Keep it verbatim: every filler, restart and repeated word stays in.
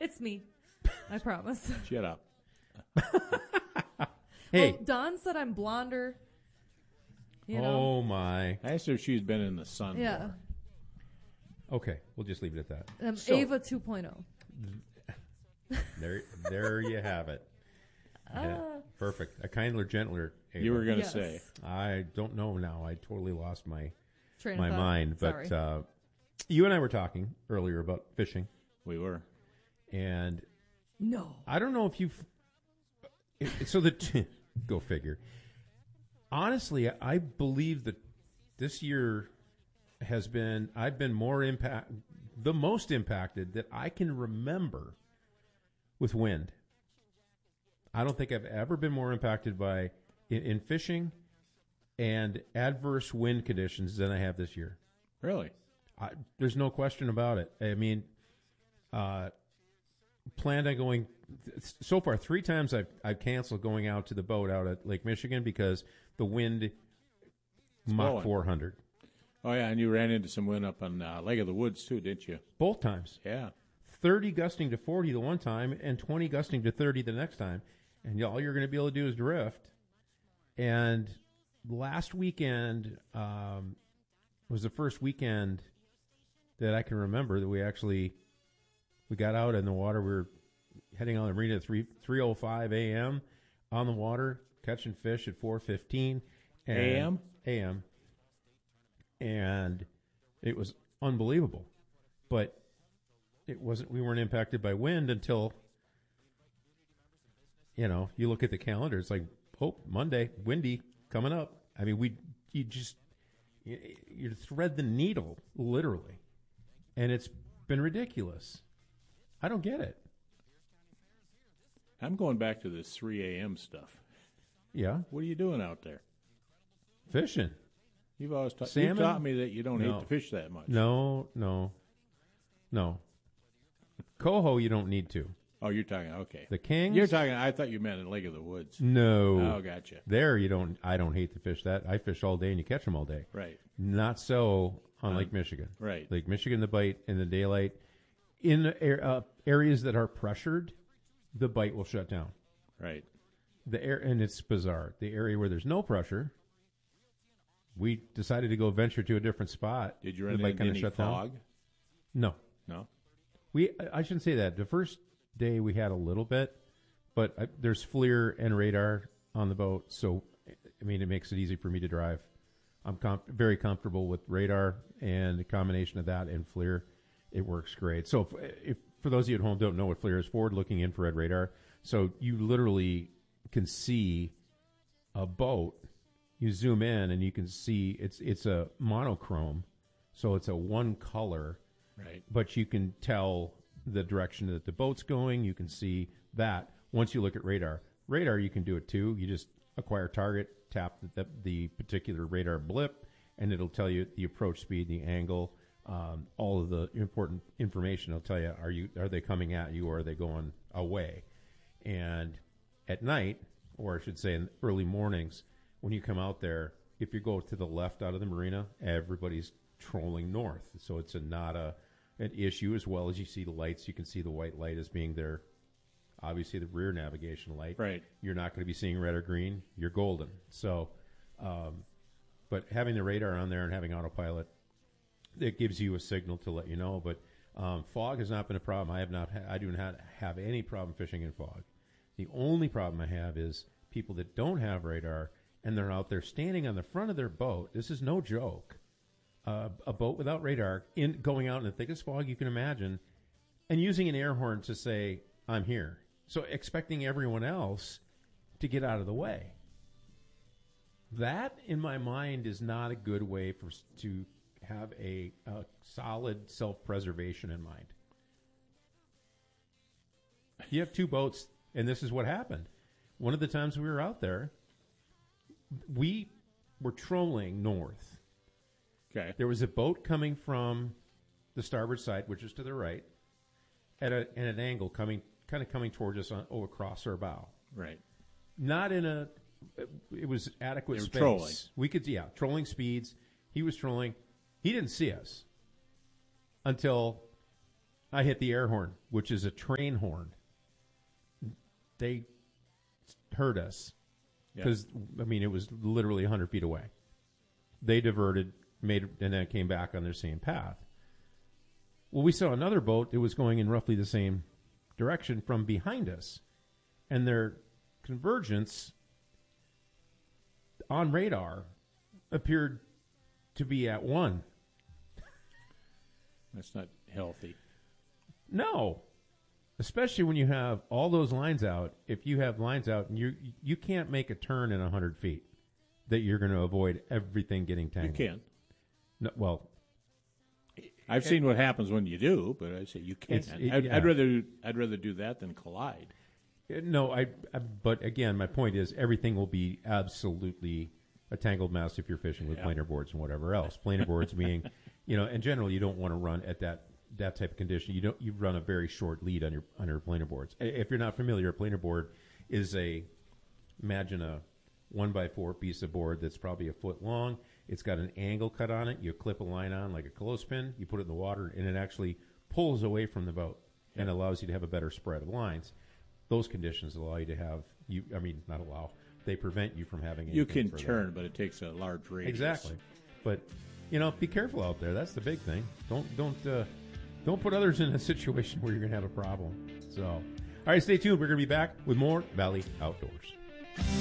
It's me. I promise. Shut up. Hey. Well, Dawn said I'm blonder. You know? Oh, my. I asked her if she's been in the sun Yeah. more. Okay, we'll just leave it at that. Um, So- Ava two point oh. There, there you have it. Yeah, Ah. perfect. A kindler, gentler. Ava. You were going to Yes. say. I don't know now. I totally lost my Train of my thought. mind. But Sorry. uh, you and I were talking earlier about fishing, We were. and No. I don't know if you've. it- So the t- go figure. Honestly, I believe that this year has been. I've been more impact, the most impacted that I can remember with wind. I don't think I've ever been more impacted by in, in fishing and adverse wind conditions than I have this year. Really? I, there's no question about it. I mean, uh, planned on going so far three times. I've I've canceled going out to the boat out at Lake Michigan because the wind Mach blowing. four hundred Oh, yeah, and you ran into some wind up on uh, Lake of the Woods, too, didn't you? both times. Yeah. thirty gusting to forty the one time and twenty gusting to thirty the next time. And all you're going to be able to do is drift. And last weekend um, was the first weekend that I can remember that we actually we got out in the water. We were heading on the marina at three oh five a.m. on the water, catching fish at four fifteen. A M? A M. And it was unbelievable. But it wasn't. We weren't impacted by wind until, you know, you look at the calendar. It's like, oh, Monday, windy coming up. I mean, we you just you, you thread the needle literally, and it's been ridiculous. I don't get it. I'm going back to this three a.m. stuff. Yeah, What are you doing out there? fishing. You've always ta- Salmon? you've taught me that you don't No. hate to fish that much. No, no, no. Coho, you don't need to. Oh, you're talking, okay. The Kings. You're talking, I thought you meant in Lake of the Woods. No. Oh, gotcha. There, you don't. I don't hate to fish that. I fish all day, and you catch them all day. Right, Not so on Lake Michigan. right. Lake Michigan, the bite in the daylight. In air, uh, areas that are pressured, the bite will shut down. Right. The air, and it's bizarre. The area where there's no pressure, we decided to go venture to a different spot. Did you The run bite into kinda any shut down. fog? No. No? We I shouldn't say that. The first day we had a little bit, but I, there's FLIR and radar on the boat, so I mean it makes it easy for me to drive. I'm com- very comfortable with radar and the combination of that and FLIR. It works great. So if, if for those of you at home don't know what FLIR is, forward-looking infrared radar. So you literally can see a boat. You zoom in and you can see it's it's a monochrome, so it's a one color. Right. But you can tell the direction that the boat's going. You can see that once you look at radar. Radar, you can do it too. You just acquire target, tap the, the particular radar blip, and it'll tell you the approach speed, the angle, um, all of the important information. It'll tell you are you are they coming at you or are they going away. And at night, or I should say in early mornings, when you come out there, if you go to the left out of the marina, everybody's trolling north. So it's a, not a an issue, as well as you see the lights. You can see the white light as being their, obviously, the rear navigation light. Right. You're not going to be seeing red or green. You're golden. So, um, but having the radar on there and having autopilot, it gives you a signal to let you know. But um, fog has not been a problem. I have not. Ha- I do not have any problem fishing in fog. The only problem I have is people that don't have radar and they're out there standing on the front of their boat. This is no joke. Uh, a boat without radar, in going out in the thickest fog you can imagine, and using an air horn to say, I'm here. So expecting everyone else to get out of the way. That, in my mind, is not a good way for to have a, a solid self-preservation in mind. You have two boats, and this is what happened. One of the times we were out there, we were trolling north. Okay. There was a boat coming from the starboard side, which is to the right, at, a, at an angle coming, kind of coming towards us on, oh, across our bow. Right. Not in a, it was adequate They were space. trolling. We could, yeah, trolling speeds. He was trolling. He didn't see us until I hit the air horn, which is a train horn. They heard us Yeah. because, I mean, it was literally one hundred feet away. They diverted, made, and then came back on their same path. Well, we saw another boat. It was going in roughly the same direction from behind us. And their convergence on radar appeared to be at one. That's not healthy. No. Especially when you have all those lines out. If you have lines out, and you you can't make a turn in one hundred feet that you're going to avoid everything getting You tangled. can. No, well, I've seen what happens when you do, but I say you can't. It's- it- I'd, yeah. I'd rather I'd rather do that than collide. Uh, No, I, I. But again, my point is everything will be absolutely a tangled mess if you're fishing with Yeah. planer boards and whatever else. Planer boards being, you know, in general, you don't want to run at that that type of condition. You don't. You run a very short lead on your on your planer boards. I- If you're not familiar, a planer board is a imagine a one by four piece of board that's probably a foot long. It's got an angle cut on it. You clip a line on like a clothespin. You put it in the water, and it actually pulls away from the boat and allows you to have a better spread of lines. Those conditions allow you to have you. I mean, not allow. They prevent you from having. You anything can further. turn, but it takes a large radius. Exactly, but you know, be careful out there. That's the big thing. Don't don't uh, don't put others in a situation where you're going to have a problem. So, all right, stay tuned. We're going to be back with more Valley Outdoors.